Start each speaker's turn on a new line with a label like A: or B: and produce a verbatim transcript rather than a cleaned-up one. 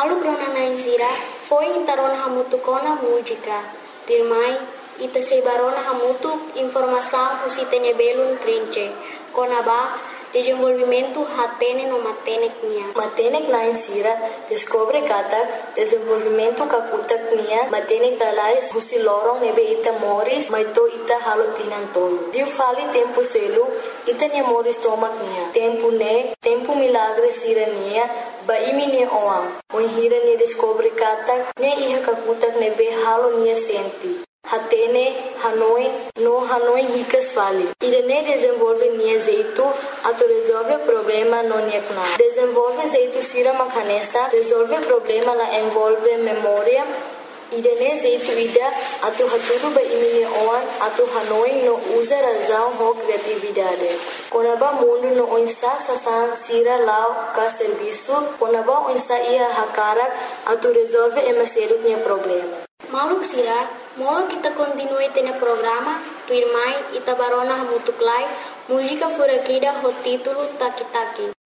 A: Malu grona na Izira foi intarona hamutu kona música. Dirmai ita sebarona hamutu informação usitene belun trinche. Kona ba desenvolvimento hatene no matenek nia.
B: Matenek na Izira descobre kata desenvolvimento kakutak nia matenek lalais husi lorong nebe ita moris maito ita halotinan tolo. Diu fali tempo selu ita nia moris tomak nia. Tempo ne tempo milagre sira nia ba imi nia oam. Oi hira nia descobre kata ne iha kakutak nebe halo nia senti. Hatene, Hanoi, no Hanoi ricas fali. Irene desenvolve nia jeito, ato resolve problema no niekna. Desenvolve jeito sira makanesa, resolve problema la envolve memória. Irene jeito ida, ato haturu ba imine oan, ato Hanoi no usa razão ho criatividade. Konaba mundo no onsa sasan sira lao ka serviço, konaba onsa ia hakarak, ato resolve emaselu nia problema.
A: Maluk sira, molo kita continue tene programa, tu irmai ita barona hamutuklai, música furakida ho título Taki Taki.